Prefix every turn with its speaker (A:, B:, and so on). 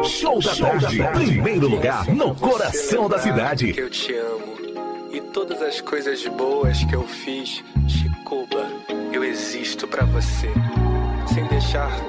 A: Show da Tarde, primeiro lugar no coração da cidade.
B: Que eu te amo e todas as coisas boas que eu fiz, Chicuba, eu existo pra você, sem deixar